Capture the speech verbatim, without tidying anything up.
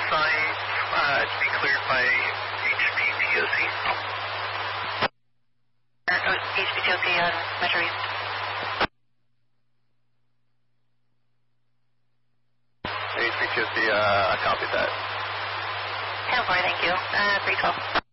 signs uh, to be cleared by H P T O C. Uh, H P T O C on Metro East. H P T O C, uh, I copied that. ten four, thank you. Uh, three twelve.